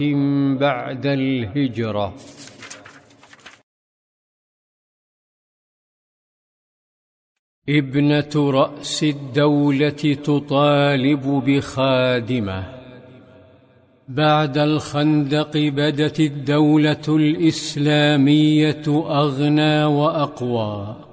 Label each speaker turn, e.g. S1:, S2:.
S1: بعد الهجرة. ابنة رأس الدولة تطالب بخادمة. بعد الخندق بدت الدولة الإسلامية أغنى وأقوى،